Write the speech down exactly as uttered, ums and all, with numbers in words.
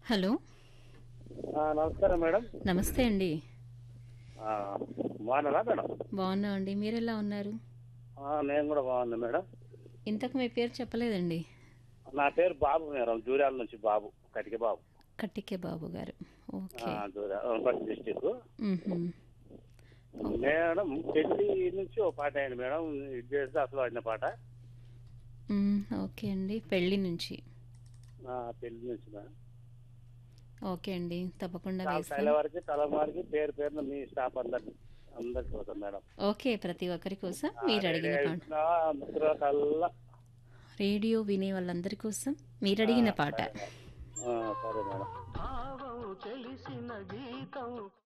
Hello. ఆ! నమస్కారం madam. నమస్తే అండి. ఆ! బాగున్నారా మేడం? బాగున్నామండి. మీరెలా ఉన్నారు? ఆ! నేను కూడా బాగున్నా మేడం. ఇంతకు మీ పేరు చెప్పలేదండి. నా పేరు బాబు మేడం. జూరాల నుంచి బాబు. కటిక బాబు. కట్టికే బాబు గారు. ఆ! ఓకే. జూరా వనపర్తి డిస్ట్రిక్ట్. హుహు. ఓహ్! మేడం పెళ్లి నుంచి ఓ పాట అయింది మేడం. ఇది చేస్తే అసలు ఆడిన పాట. హ్మ్. ఓకే అండి. పెళ్లి నుంచి. ఆ! పెళ్లి నుంచి మేడం. ఓకే అండి. తప్పకుండా చాలా వేస్తాను. తెల్లవారికి తలమారికి పేరు పేరున మీ స్టాఫ్ అందరికి అందరికి కోసం మేడం. ఓకే. ప్రతి ఒక్కరి కోసం ఆ! రెడీ మీరడిగిన పాట. అయితున్నా మిత్రులకల్లా. రేడియో వినే వాళ్ళందరి కోసం ఆ! మీరడిగిన పాట. సరే మేడం. ఆ! సరే మేడం. భావం తెలిసిన గీతం